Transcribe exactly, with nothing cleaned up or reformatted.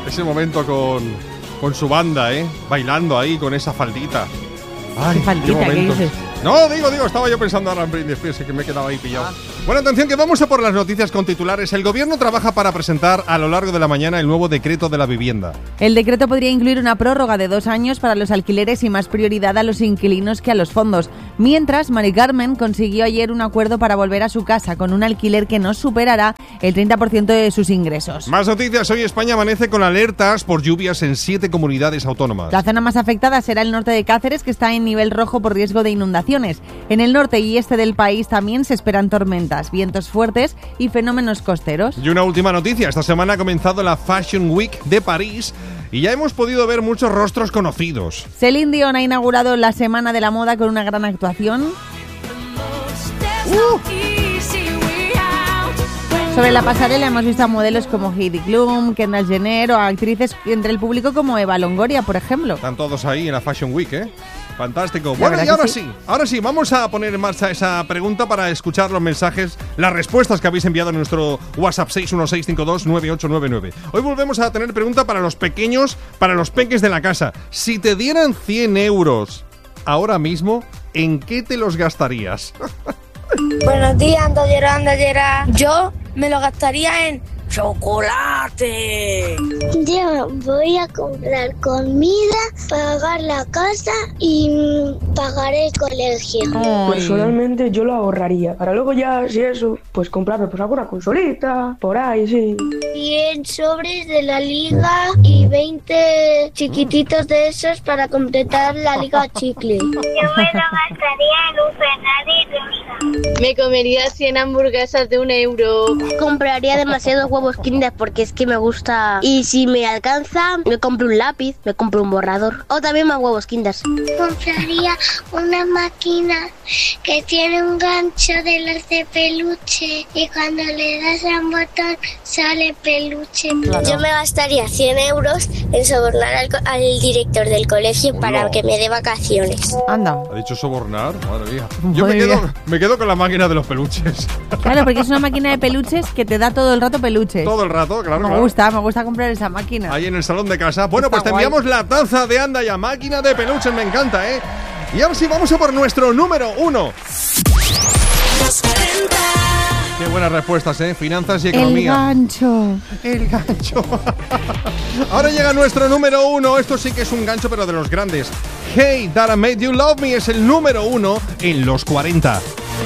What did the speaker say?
ese momento con, con su banda, ¿eh? Bailando ahí con esa faldita. Ay, ¿Qué faldita? ¿Qué dices? No, digo, digo, estaba yo pensando ahora en Britney Spears, que me he quedado ahí pillado. Ah. Bueno, atención, que vamos a por las noticias con titulares. El gobierno trabaja para presentar a lo largo de la mañana el nuevo decreto de la vivienda. El decreto podría incluir una prórroga de dos años para los alquileres y más prioridad a los inquilinos que a los fondos. Mientras, Mari Carmen consiguió ayer un acuerdo para volver a su casa con un alquiler que no superará el treinta por ciento de sus ingresos. Más noticias. Hoy España amanece con alertas por lluvias en siete comunidades autónomas. La zona más afectada será el norte de Cáceres, que está en nivel rojo por riesgo de inundaciones. En el norte y este del país también se esperan tormentas, vientos fuertes y fenómenos costeros. Y una última noticia. Esta semana ha comenzado la Fashion Week de París y ya hemos podido ver muchos rostros conocidos. Celine Dion ha inaugurado la Semana de la Moda con una gran actuación. Uh. Sobre la pasarela hemos visto a modelos como Heidi Klum, Kendall Jenner o a actrices entre el público como Eva Longoria, por ejemplo. Están todos ahí en la Fashion Week, ¿eh? Fantástico. Bueno, y ahora sí. sí, ahora sí, vamos a poner en marcha esa pregunta para escuchar los mensajes, las respuestas que habéis enviado en nuestro WhatsApp seis uno seis cinco dos nueve ocho nueve nueve. Hoy volvemos a tener pregunta para los pequeños, para los peques de la casa. Si te dieran cien euros ahora mismo, ¿en qué te los gastarías? Buenos días, Andoyera, Andoyera. Yo me lo gastaría en chocolate. Yo voy a comprar comida, pagar la casa y pagar el colegio. Ay. Personalmente yo lo ahorraría para luego ya, si eso, pues comprarme pues alguna consolita, por ahí, sí. cien sobres de la liga y veinte chiquititos de esos para completar la liga chicle. Yo me lo gastaría en un Ferrari rosa. Me comería cien hamburguesas de un euro. Compraría demasiados huevos Kinder porque es que me gusta. Y si me alcanza, me compro un lápiz, me compro un borrador. O también más huevos Kinder. Compraría una máquina que tiene un gancho de los de peluche y cuando le das a un botón sale peluche. Claro. Yo me gastaría cien euros en sobornar al, al director del colegio Hola. para que me dé vacaciones. Anda. ¿Ha dicho sobornar? Madre mía. Yo Madre me quedo, mía. me quedo con la máquina de los peluches. Claro, porque es una máquina de peluches que te da todo el rato peluches. Todo el rato, claro. Me claro. gusta, me gusta comprar esa máquina. Ahí en el salón de casa. Bueno, Está pues te guay. enviamos la taza de Anda Ya, máquina de peluches, me encanta, ¿eh? Y ahora sí, vamos a por nuestro número uno. Qué buenas respuestas, ¿eh? Finanzas y economía. El gancho. El gancho. Ahora llega nuestro número uno. Esto sí que es un gancho, pero de los grandes. Hey, That I Made You Love Me es el número uno en los cuarenta.